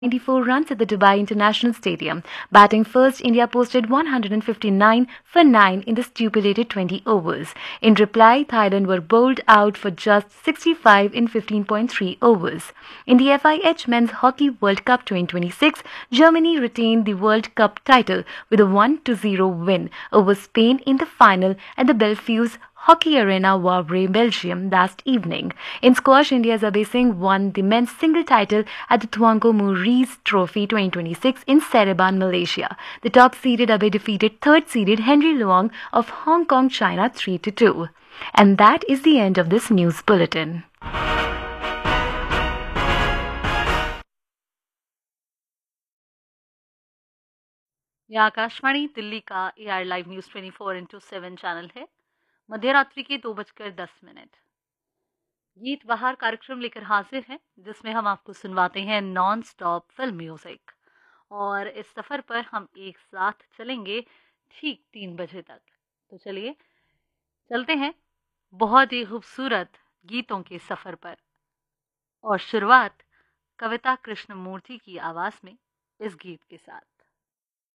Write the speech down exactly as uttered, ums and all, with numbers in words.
ninety-four runs at the Dubai International Stadium. Batting first, India posted one hundred fifty-nine for nine in the stipulated twenty overs. In reply, Thailand were bowled out for just sixty-five in fifteen point three overs. In the F I H Men's Hockey World Cup twenty twenty-six, Germany retained the World Cup title with a one to zero win over Spain in the final at the Belfuse Hockey Arena, Wavre, Belgium last evening. In squash, India's Abhay Singh won the men's single title at the Tuanku Rees Trophy twenty twenty-six in Seremban, Malaysia. The top-seeded Abhay defeated third-seeded Henry Luong of Hong Kong, China three to two. And that is the end of this news bulletin. यह आकाशवाणी दिल्ली का A R live news twenty four into seven channel है। मध्य रात्रि के दो बजकर दस minute गीत बहार कार्यक्रम लेकर हाजिर है, जिसमें हम आपको सुनवाते हैं नॉन स्टॉप फिल्म म्यूजिक। और इस सफ़र पर हम एक साथ चलेंगे ठीक तीन बजे तक। तो चलिए चलते हैं बहुत ही खूबसूरत गीतों के सफ़र पर। और शुरुआत कविता कृष्णमूर्ति की आवाज़ में इस गीत के साथ।